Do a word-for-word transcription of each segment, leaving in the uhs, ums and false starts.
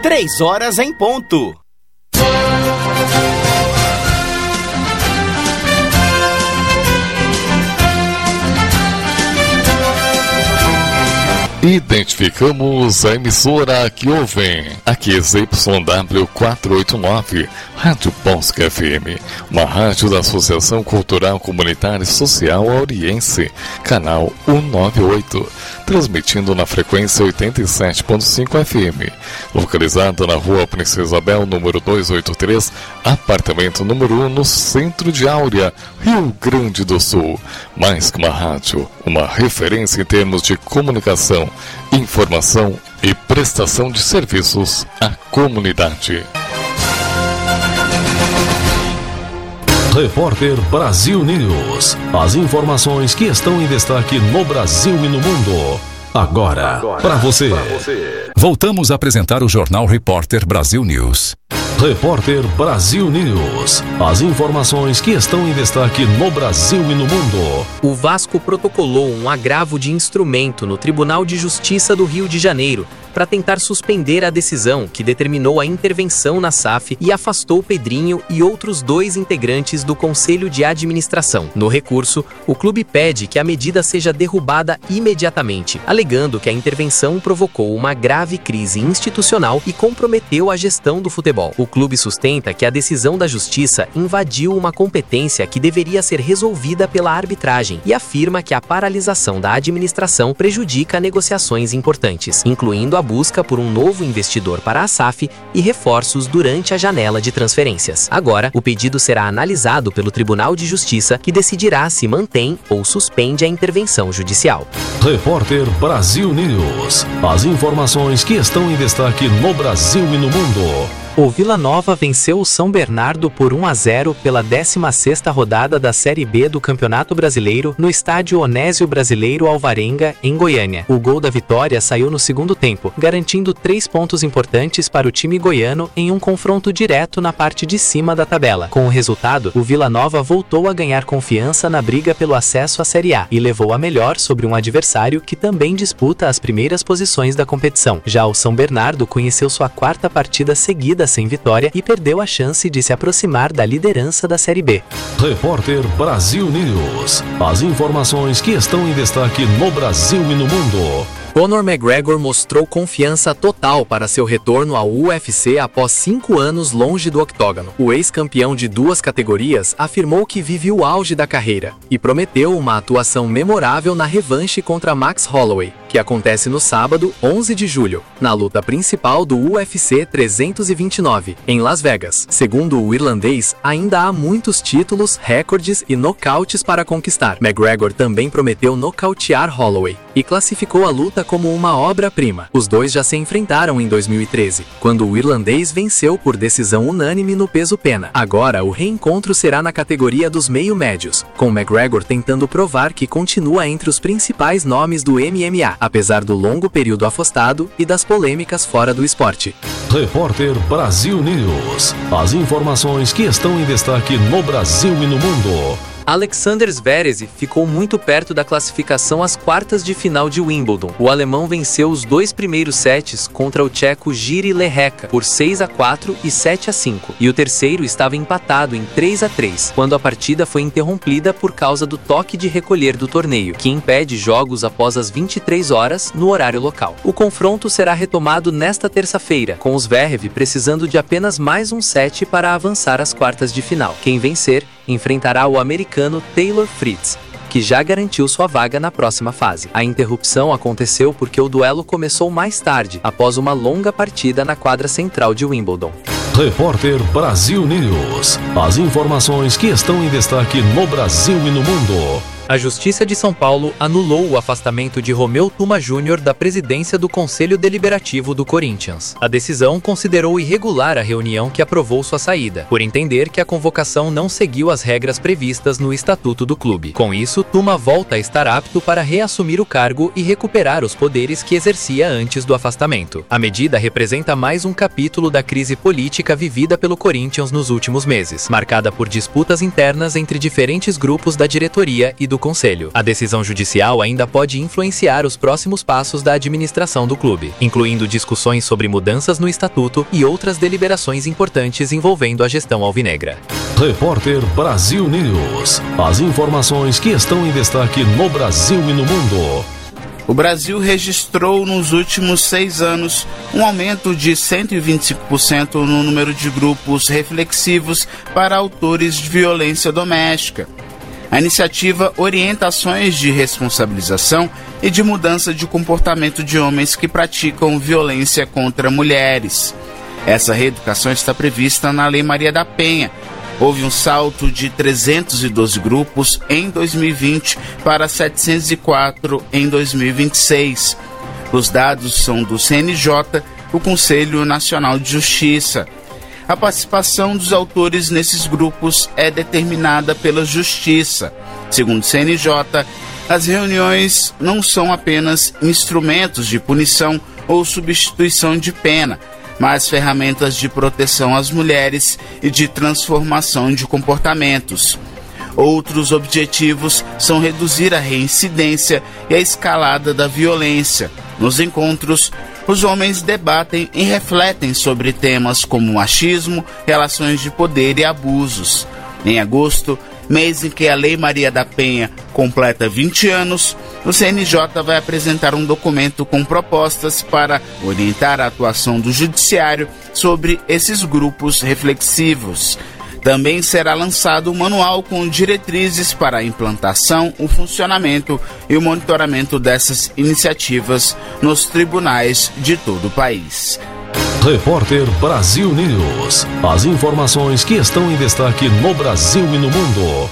Três horas em ponto. Identificamos a emissora que ouvem. Aqui é Z Y W quatrocentos e oitenta e nove, Rádio Bosque F M, uma rádio da Associação Cultural Comunitária e Social Auriense, canal cento e noventa e oito, transmitindo na frequência oitenta e sete ponto cinco F M, localizada na Rua Princesa Isabel, número duzentos e oitenta e três, apartamento número um, no centro de Áurea, Rio Grande do Sul. Mais que uma rádio, uma referência em termos de comunicação, informação e prestação de serviços à comunidade. Repórter Brasil News. As informações que estão em destaque no Brasil e no mundo. Agora, Agora para você. você. Voltamos a apresentar o Jornal Repórter Brasil News. Repórter Brasil News. As informações que estão em destaque no Brasil e no mundo. O Vasco protocolou um agravo de instrumento no Tribunal de Justiça do Rio de Janeiro para tentar suspender a decisão que determinou a intervenção na S A F e afastou Pedrinho e outros dois integrantes do Conselho de Administração. No recurso, o clube pede que a medida seja derrubada imediatamente, alegando que a intervenção provocou uma grave crise institucional e comprometeu a gestão do futebol. O clube sustenta que a decisão da Justiça invadiu uma competência que deveria ser resolvida pela arbitragem e afirma que a paralisação da administração prejudica negociações importantes, incluindo a busca por um novo investidor para a S A F e reforços durante a janela de transferências. Agora, o pedido será analisado pelo Tribunal de Justiça, que decidirá se mantém ou suspende a intervenção judicial. Repórter Brasil News. As informações que estão em destaque no Brasil e no mundo. O Vila Nova venceu o São Bernardo por um a zero pela décima sexta rodada da Série B do Campeonato Brasileiro no estádio Onésio Brasileiro Alvarenga, em Goiânia. O gol da vitória saiu no segundo tempo, garantindo três pontos importantes para o time goiano em um confronto direto na parte de cima da tabela. Com o resultado, o Vila Nova voltou a ganhar confiança na briga pelo acesso à Série A e levou a melhor sobre um adversário que também disputa as primeiras posições da competição. Já o São Bernardo conheceu sua quarta partida seguida sem vitória e perdeu a chance de se aproximar da liderança da Série B. Repórter Brasil News. As informações que estão em destaque no Brasil e no mundo. Conor McGregor mostrou confiança total para seu retorno ao U F C após cinco anos longe do octógono. O ex-campeão de duas categorias afirmou que vive o auge da carreira e prometeu uma atuação memorável na revanche contra Max Holloway, que acontece no sábado, onze de julho, na luta principal do U F C trezentos e vinte e nove, em Las Vegas. Segundo o irlandês, ainda há muitos títulos, recordes e nocautes para conquistar. McGregor também prometeu nocautear Holloway e classificou a luta como uma obra-prima. Os dois já se enfrentaram em dois mil e treze, quando o irlandês venceu por decisão unânime no peso-pena. Agora, o reencontro será na categoria dos meio-médios, com McGregor tentando provar que continua entre os principais nomes do M M A, apesar do longo período afastado e das polêmicas fora do esporte. Repórter Brasil News. As informações que estão em destaque no Brasil e no mundo. Alexander Zverev ficou muito perto da classificação às quartas de final de Wimbledon. O alemão venceu os dois primeiros sets contra o tcheco Jiří Lehecka por seis a quatro e sete a cinco, e o terceiro estava empatado em três a três, quando a partida foi interrompida por causa do toque de recolher do torneio, que impede jogos após as vinte e três horas no horário local. O confronto será retomado nesta terça-feira, com o Zverev precisando de apenas mais um set para avançar às quartas de final. Quem vencer enfrentará o americano Taylor Fritz, que já garantiu sua vaga na próxima fase. A interrupção aconteceu porque o duelo começou mais tarde, após uma longa partida na quadra central de Wimbledon. Repórter Brasil News. As informações que estão em destaque no Brasil e no mundo. A Justiça de São Paulo anulou o afastamento de Romeu Tuma Júnior da presidência do Conselho Deliberativo do Corinthians. A decisão considerou irregular a reunião que aprovou sua saída, por entender que a convocação não seguiu as regras previstas no Estatuto do clube. Com isso, Tuma volta a estar apto para reassumir o cargo e recuperar os poderes que exercia antes do afastamento. A medida representa mais um capítulo da crise política vivida pelo Corinthians nos últimos meses, marcada por disputas internas entre diferentes grupos da diretoria e do do Conselho. A decisão judicial ainda pode influenciar os próximos passos da administração do clube, incluindo discussões sobre mudanças no estatuto e outras deliberações importantes envolvendo a gestão alvinegra. Repórter Brasil News. As informações que estão em destaque no Brasil e no mundo. O Brasil registrou nos últimos seis anos um aumento de cento e vinte e cinco por cento no número de grupos reflexivos para autores de violência doméstica. A iniciativa orienta ações de responsabilização e de mudança de comportamento de homens que praticam violência contra mulheres. Essa reeducação está prevista na Lei Maria da Penha. Houve um salto de trezentos e doze grupos em dois mil e vinte para setecentos e quatro em dois mil e vinte e seis. Os dados são do C N J, o Conselho Nacional de Justiça. A participação dos autores nesses grupos é determinada pela Justiça. Segundo o C N J, as reuniões não são apenas instrumentos de punição ou substituição de pena, mas ferramentas de proteção às mulheres e de transformação de comportamentos. Outros objetivos são reduzir a reincidência e a escalada da violência. Nos encontros, os homens debatem e refletem sobre temas como machismo, relações de poder e abusos. Em agosto, mês em que a Lei Maria da Penha completa vinte anos, o C N J vai apresentar um documento com propostas para orientar a atuação do Judiciário sobre esses grupos reflexivos. Também será lançado um manual com diretrizes para a implantação, o funcionamento e o monitoramento dessas iniciativas nos tribunais de todo o país. Repórter Brasil News. As informações que estão em destaque no Brasil e no mundo.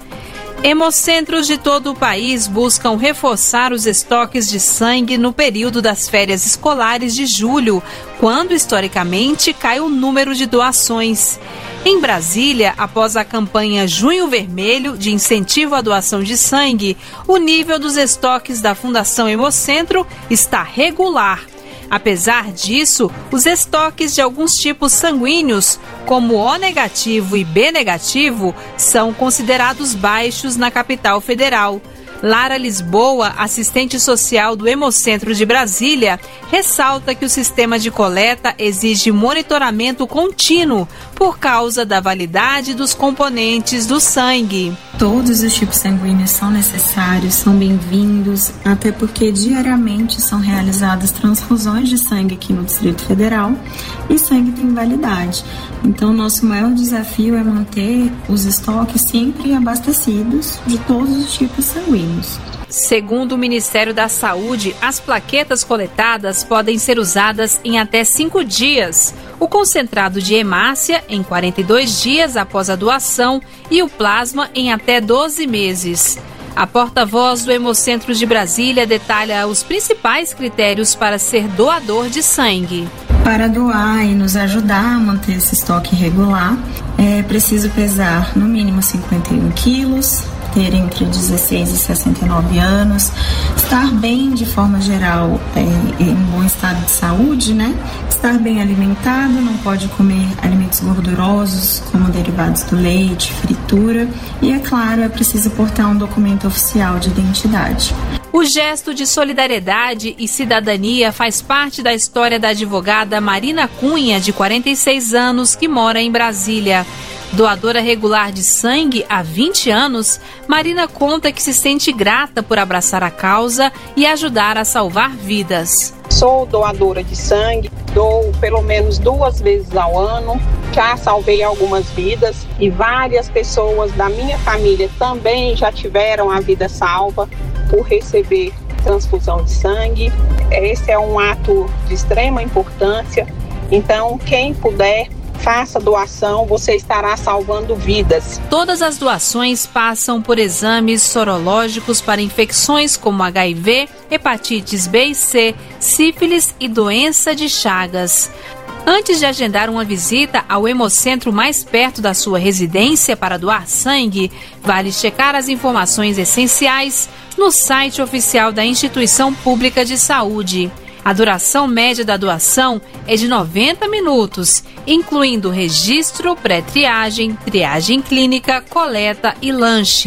Hemocentros de todo o país buscam reforçar os estoques de sangue no período das férias escolares de julho, quando historicamente cai o número de doações. Em Brasília, após a campanha Junho Vermelho de incentivo à doação de sangue, o nível dos estoques da Fundação Hemocentro está regular. Apesar disso, os estoques de alguns tipos sanguíneos, como O negativo e B negativo, são considerados baixos na capital federal. Lara Lisboa, assistente social do Hemocentro de Brasília, ressalta que o sistema de coleta exige monitoramento contínuo por causa da validade dos componentes do sangue. Todos os tipos sanguíneos são necessários, são bem-vindos, até porque diariamente são realizadas transfusões de sangue aqui no Distrito Federal e sangue tem validade. Então, nosso maior desafio é manter os estoques sempre abastecidos de todos os tipos sanguíneos. Segundo o Ministério da Saúde, as plaquetas coletadas podem ser usadas em até cinco dias, o concentrado de hemácia em quarenta e dois dias após a doação e o plasma em até doze meses. A porta-voz do Hemocentro de Brasília detalha os principais critérios para ser doador de sangue. Para doar e nos ajudar a manter esse estoque regular, é preciso pesar no mínimo cinquenta e um quilos, ter entre dezesseis e sessenta e nove anos, estar bem de forma geral, é, em bom estado de saúde, né? Estar bem alimentado, não pode comer alimentos gordurosos como derivados do leite, fritura e, é claro, é preciso portar um documento oficial de identidade. O gesto de solidariedade e cidadania faz parte da história da advogada Marina Cunha, de quarenta e seis anos, que mora em Brasília. Doadora regular de sangue há vinte anos, Marina conta que se sente grata por abraçar a causa e ajudar a salvar vidas. Sou doadora de sangue, dou pelo menos duas vezes ao ano, já salvei algumas vidas e várias pessoas da minha família também já tiveram a vida salva por receber transfusão de sangue. Esse é um ato de extrema importância, então quem puder, faça doação, você estará salvando vidas. Todas as doações passam por exames sorológicos para infecções como H I V, hepatites B e C, sífilis e doença de Chagas. Antes de agendar uma visita ao hemocentro mais perto da sua residência para doar sangue, vale checar as informações essenciais no site oficial da Instituição Pública de Saúde. A duração média da doação é de noventa minutos, incluindo registro, pré-triagem, triagem clínica, coleta e lanche.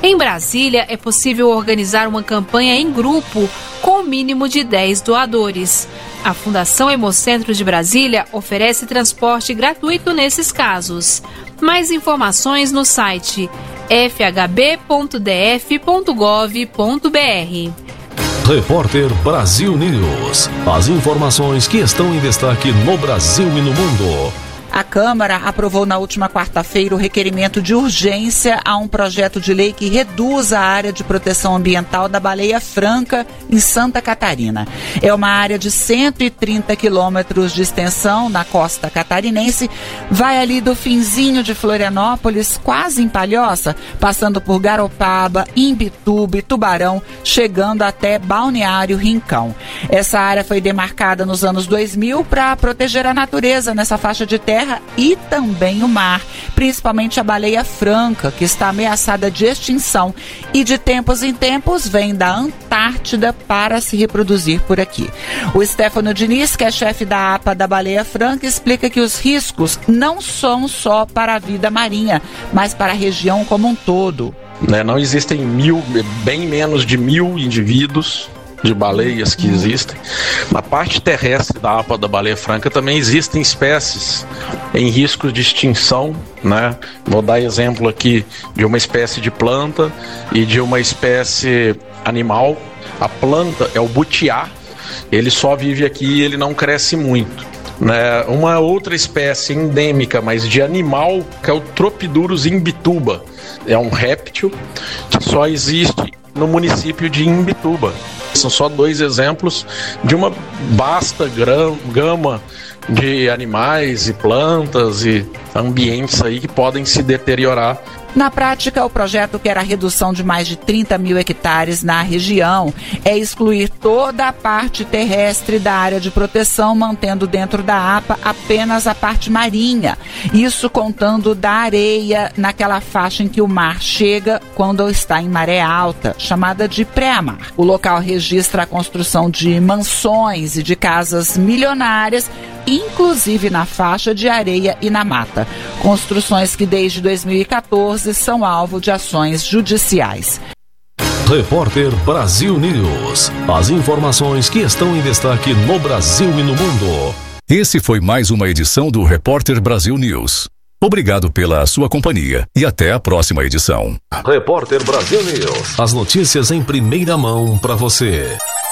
Em Brasília, é possível organizar uma campanha em grupo com o mínimo de dez doadores. A Fundação Hemocentro de Brasília oferece transporte gratuito nesses casos. Mais informações no site f h b ponto d f ponto gov ponto b r. Repórter Brasil News. As informações que estão em destaque no Brasil e no mundo. A Câmara aprovou na última quarta-feira o requerimento de urgência a um projeto de lei que reduz a área de proteção ambiental da Baleia Franca, em Santa Catarina. É uma área de cento e trinta quilômetros de extensão na costa catarinense, vai ali do finzinho de Florianópolis, quase em Palhoça, passando por Garopaba, Imbituba, Tubarão, chegando até Balneário Rincão. Essa área foi demarcada nos anos dois mil para proteger a natureza nessa faixa de terra e também o mar, principalmente a baleia franca, que está ameaçada de extinção e de tempos em tempos vem da Antártida para se reproduzir por aqui. O Stefano Diniz, que é chefe da A P A da Baleia Franca, explica que os riscos não são só para a vida marinha, mas para a região como um todo. Né, não existem mil, bem menos de mil indivíduos de baleias que existem. Na parte terrestre da A P A da Baleia Franca também existem espécies em risco de extinção, né? Vou dar exemplo aqui de uma espécie de planta e de uma espécie animal. A planta é o butiá, ele só vive aqui e ele não cresce muito. Né? Uma outra espécie endêmica, mas de animal, que é o Tropidurus imbituba. É um réptil que só existe no município de Imbituba. São só dois exemplos de uma vasta gama de animais e plantas e ambientes aí que podem se deteriorar. Na prática, o projeto quer a redução de mais de trinta mil hectares na região. É excluir toda a parte terrestre da área de proteção, mantendo dentro da A P A apenas a parte marinha. Isso contando da areia naquela faixa em que o mar chega quando está em maré alta, chamada de pré-mar. O local registra a construção de mansões e de casas milionárias, inclusive na faixa de areia e na mata. Construções que desde dois mil e quatorze são alvo de ações judiciais. Repórter Brasil News. As informações que estão em destaque no Brasil e no mundo. Esse foi mais uma edição do Repórter Brasil News. Obrigado pela sua companhia e até a próxima edição. Repórter Brasil News. As notícias em primeira mão para você.